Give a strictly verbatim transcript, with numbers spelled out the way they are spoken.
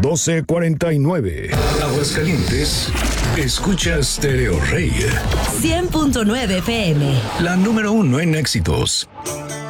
doce cuarenta y nueve. Aguascalientes, escucha Stereo Rey. cien punto nueve F M. La número uno en éxitos.